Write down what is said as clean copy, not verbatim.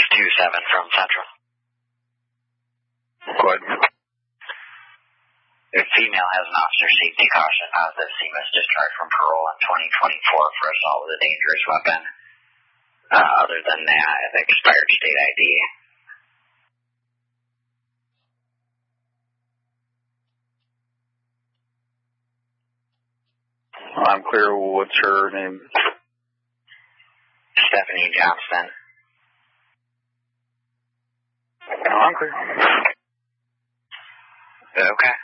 627 from Central. Go ahead. The female has an officer safety caution positive CMIS discharge from parole in 2024 for assault with a dangerous weapon. Other than that, an expired state ID. I'm clear. What's her name? Stephanie Johnston. I'm clear. Okay.